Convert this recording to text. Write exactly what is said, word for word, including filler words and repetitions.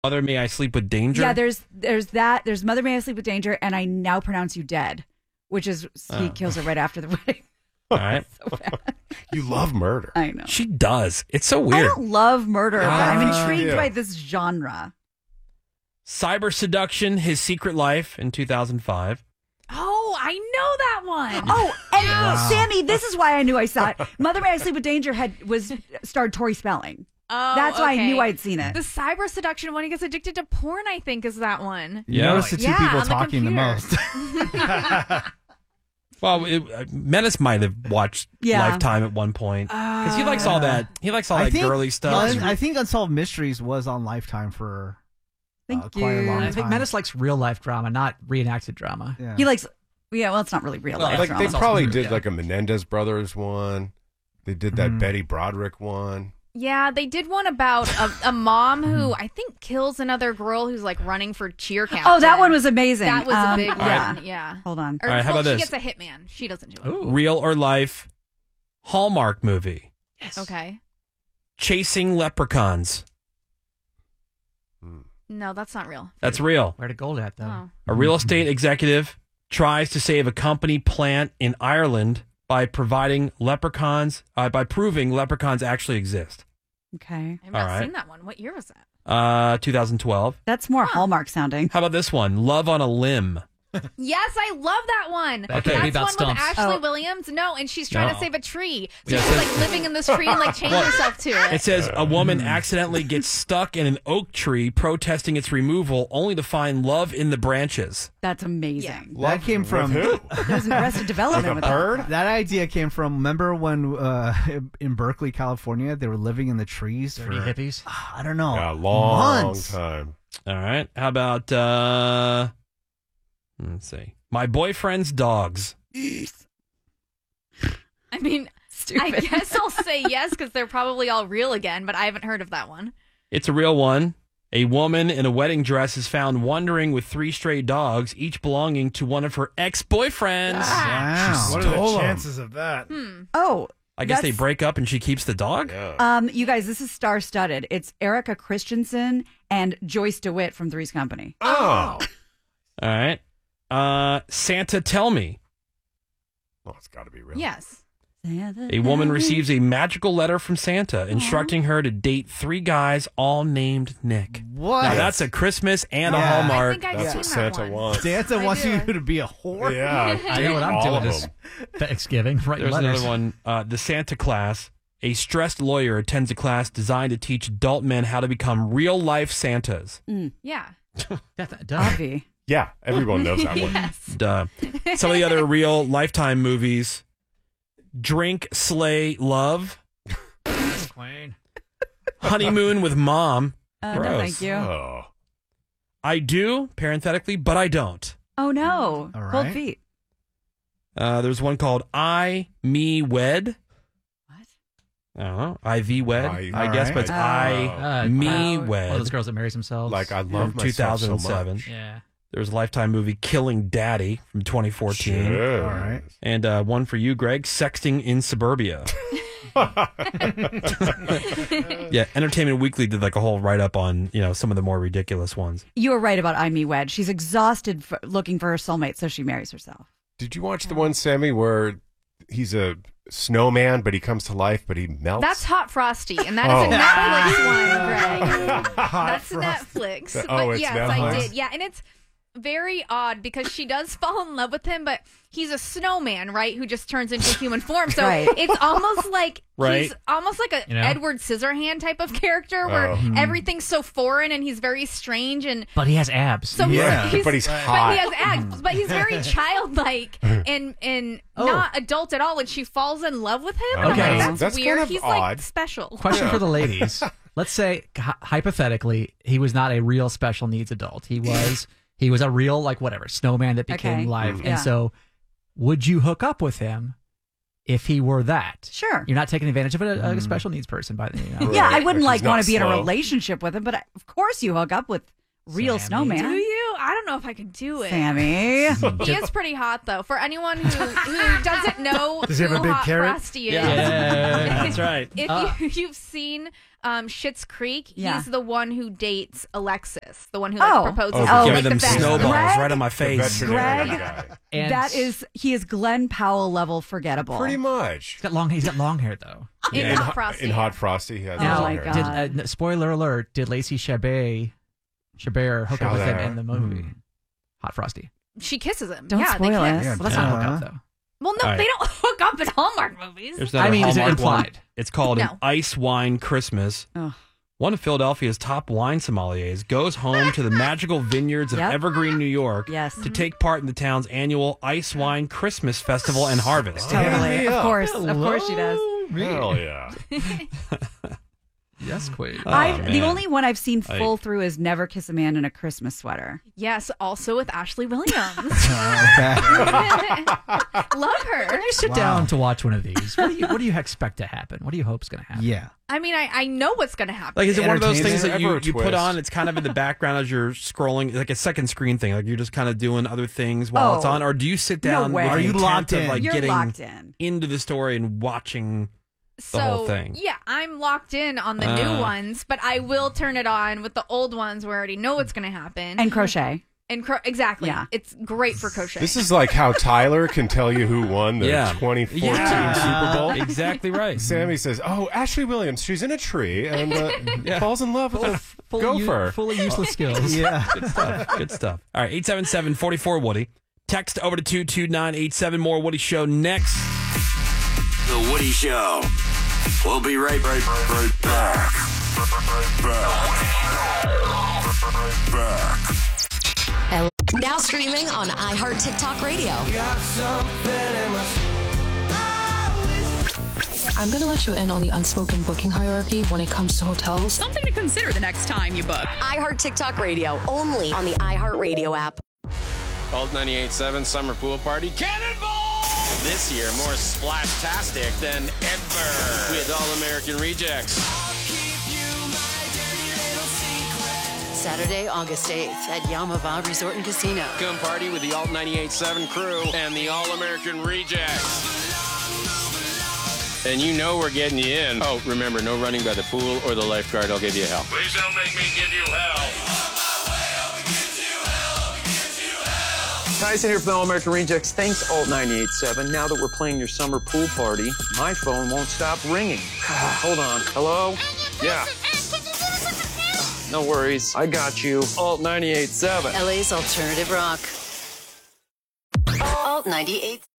Mother, May I Sleep with Danger? Yeah, there's there's that. There's Mother, May I Sleep with Danger, and I Now Pronounce You Dead, which is he Oh. kills her right after the wedding. All right. So bad. You love murder. I know. She does. It's so I weird. don't love murder, but I'm Uh, intrigued yeah. by this genre. Cyber Seduction, His Secret Life in two thousand five. Oh, I know that one. Oh, and Wow. Sammy, this is why I knew I saw it. Mother, May I Sleep with Danger had was starred Tori Spelling. Oh, That's why I okay. knew I'd seen it. The cyber seduction when he gets addicted to porn, I think, is that one. You notice the two Yeah, people on the talking the computer. most. Well, it, uh, Menace might have watched Yeah. Lifetime at one point because he likes all that. He likes all I that think- girly stuff. I, I think Unsolved Mysteries was on Lifetime for uh, quite a long I time. think Menace likes real life drama, not reenacted drama. Yeah. He likes, yeah. Well, it's not really real life like drama. they probably did like a Menendez Brothers one. They did that Betty Broderick one. Yeah, they did one about a, a mom who I think kills another girl who's like running for cheer captain. Oh, that one was amazing. That was Um, a big one. yeah. Yeah. Hold on. Or, All right, how well, about she this? gets a hitman. She doesn't do it. Real or Life Hallmark movie. Okay. Chasing Leprechauns. No, that's not real. That's real. Where to gold at though? Oh. A real estate executive tries to save a company plant in Ireland by providing leprechauns, uh, by proving leprechauns actually exist. Okay. I've not All right. seen that one. What year was that? Uh, two thousand twelve. That's more Hallmark sounding. How about this one? Love on a Limb. Yes, I love that one. That could That's be about one stumps. with Ashley Oh. Williams. No, and she's trying No. to save a tree. So Yeah, she's it like says- living in this tree and like chaining Well, herself to it. It says a woman accidentally gets stuck in an oak tree protesting its removal only to find love in the branches. That's amazing. That came from There's an Arrested Development with that. That idea came from. Remember when uh, in Berkeley, California, they were living in the trees Dirty for hippies? I don't know, Yeah, long months. time. All right. How about uh let's see. My Boyfriend's Dogs. I mean, I Stupid. guess I'll say yes because they're probably all real again, but I haven't heard of that one. It's a real one. A woman in a wedding dress is found wandering with three stray dogs, each belonging to one of her ex-boyfriends. Wow. What are the Stole 'em. chances of that? Hmm. Oh, I guess they that's- break up and she keeps the dog? Um, you guys, this is star-studded. It's Erica Christensen and Joyce DeWitt from Three's Company. Oh. All right. Uh, Santa Tell Me. Oh, it's got to be real. Yes. A woman receives a magical letter from Santa instructing her to date three guys all named Nick. What? Now, that's a Christmas and a Yeah. Hallmark. I think I've That's seen what that Santa one. wants. Santa I wants do. you to be a whore. Yeah. I know what I'm all doing of this them. Thanksgiving. Writing There's letters. another one. Uh, the Santa Class. A stressed lawyer attends a class designed to teach adult men how to become real-life Santas. Yeah. That- duh. Avi. Yeah, everyone knows that one. Yes. Duh. Some of the other real Lifetime movies. Drink, Slay, Love. Queen. Honeymoon with Mom. Uh, no, Gross. thank you. Oh. I do, parenthetically, but I don't. Oh, no. All Cold right. feet. Uh, there's one called I, Me, Wed. What? I don't know. I, V, Wed. I- I, all guess, right. but it's Oh. I, Uh, Me, uh, One Wed. of those girls that marries themselves. Like, I from love myself so two thousand seven. much. Yeah. There was a Lifetime movie, Killing Daddy, from twenty fourteen. Sure. All right. And uh, one for you, Greg, Sexting in Suburbia. Yeah, Entertainment Weekly did like a whole write-up on, you know, some of the more ridiculous ones. You were right about I, Me, Wed. She's exhausted for looking for her soulmate, so she marries herself. Did you watch the one, Sammy, where he's a snowman, but he comes to life, but he melts? That's Hot Frosty, and that Oh. is a Netflix one, Greg. That's Netflix. Oh, but it's yes, Netflix? I did. Yeah, and it's very odd because she does fall in love with him, but he's a snowman, right? Who just turns into human form. So Right. it's almost like Right. he's almost like a You know? Edward Scissorhand type of character where Oh. everything's so foreign and he's very strange and But he has abs. so Yeah, he's, but he's but hot. he has abs, but he's very childlike and and Oh. not adult at all. And she falls in love with him. And I'm Okay. like, that's, That's weird. kind of he's odd. like special. Question Yeah. for the ladies. Let's say hy- hypothetically he was not a real special needs adult. He was he was a real like whatever snowman that became Okay. life. Mhm. Yeah. And so would you hook up with him if he were that? Sure. You're not taking advantage of a, a Mm. special needs person by the you know. Yeah, I Right. wouldn't Like like he's not want to be in a slow. relationship with him, but I, of course you hook up with real Sammy. snowman. Do you? I don't know if I could do it. Sammy. He is pretty hot, though. For anyone who, who doesn't know Does he have who a big Hot carrot? Frosty is, Yeah, that's right. if Uh. you, you've seen um, Schitt's Creek, Yeah. he's the one who dates Alexis, the one who like, Oh. proposes. Oh, to giving like, Giving them the vet. snowballs Greg? right on my The face. veterinarian Greg? guy. And That is, he is Glenn Powell level forgettable. Pretty much. he's got long. He's got long hair though. In in, Hot Hot- Frosty. in Hot Frosty, he has Oh long my hair. God. Did, uh, n- spoiler alert: Did Lacey Chabert, Chabert hook up with him Chabert. in the movie Hot Frosty? She kisses him. Don't yeah, spoil they it. kiss. Yeah. Well, that's not hook up though. Well, no, All right. they don't hook up in Hallmark movies. There's I another mean, is it Hallmark one. implied? It's called No. an Ice Wine Christmas. Ugh. One of Philadelphia's top wine sommeliers goes home to the magical vineyards of Yep. Evergreen, New York, Yes. to take part in the town's annual Ice Wine Christmas Festival and Harvest. Totally. Yeah. Of course. Of course she does. Hell yeah. Yes, queen. Oh, I the man. only one I've seen I- full through is Never Kiss a Man in a Christmas Sweater. Yes, also with Ashley Williams. Okay. Love her. When you sit Wow. down to watch one of these, what do you what do you expect to happen? What do you hope's going to happen? Yeah. I mean, I, I know what's going to happen. Like, is it one of those things that Ever you, a you put twist. on? It's kind of in the background as you're scrolling, like a second screen thing. Like you're just kind of doing other things while Oh. it's on, or do you sit No down? way. with Are the you intent locked of, in? Like You're getting locked in. into the story and watching so, the whole thing. Yeah, I'm locked in on the Uh. new ones, but I will turn it on with the old ones where I already know what's going to happen. And crochet. And cro- exactly. Yeah. It's great for crochet. This is like how Tyler can tell you who won the Yeah. twenty fourteen Yeah. Super Bowl. Exactly right. Sammy says, "Oh, Ashley Williams, she's in a tree and uh, Yeah. falls in love with a Full gopher." u- full of useless skills. Yeah. Good stuff. Good stuff. All right, eight seven seven, four four, Woody. Text over to two two nine eight seven. More Woody Show next. The Woody Show. We'll be right, right, right back. Back. Back. Now streaming on iHeart TikTok Radio. I'm going to let you in on the unspoken booking hierarchy when it comes to hotels. Something to consider the next time you book. iHeart TikTok Radio, only on the iHeart Radio app. Alt ninety-eight point seven Summer Pool Party Cannonball! This year, more splash-tastic than ever with All-American Rejects. Saturday, August eighth at Yamava Resort and Casino. Come party with the Alt ninety-eight point seven crew and the All-American Rejects. And you know we're getting you in. Oh, remember, no running by the pool or the lifeguard. I'll give you hell. Please don't make me give you hell. Tyson here from the All-American Rejects. Thanks, Alt ninety-eight point seven. Now that we're playing your summer pool party, my phone won't stop ringing. Hold on. Hello? Yeah. No worries. I got you. Alt ninety-eight point seven. L A's alternative rock. Alt ninety-eight.